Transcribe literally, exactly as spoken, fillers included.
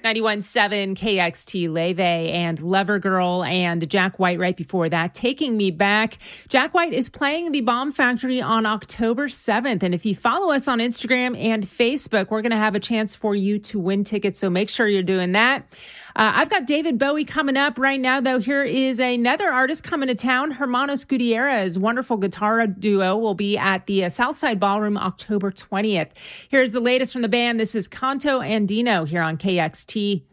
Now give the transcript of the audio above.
ninety-one point seven K X T Leve and Lover Girl and Jack White right before that. Taking Me Back. Jack White is playing the Bomb Factory on October seventh. And if you follow us on Instagram and Facebook, we're going to have a chance for you to win tickets. So make sure you're doing that. Uh, I've got David Bowie coming up right now, though. Here is another artist coming to town. Hermanos Gutierrez, wonderful guitar duo, will be at the uh, Southside Ballroom October twentieth. Here's the latest from the band. This is Canto Andino here on K X T.